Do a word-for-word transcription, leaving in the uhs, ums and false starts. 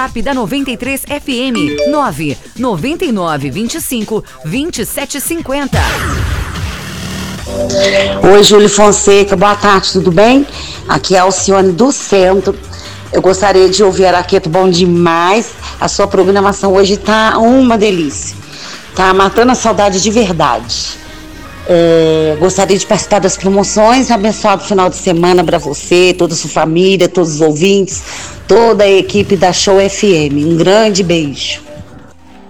WhatsApp da noventa e três F M, nove nove nove, vinte e cinco, vinte e sete cinquenta. Oi, Júlio Fonseca, boa tarde, tudo bem? Aqui é a Alcione do Centro. Eu gostaria de ouvir Araqueto, bom demais. A sua programação hoje tá uma delícia. Tá matando a saudade de verdade. É, gostaria de participar das promoções. Abençoado final de semana para você, toda a sua família, todos os ouvintes, toda a equipe da Show F M. Um grande beijo.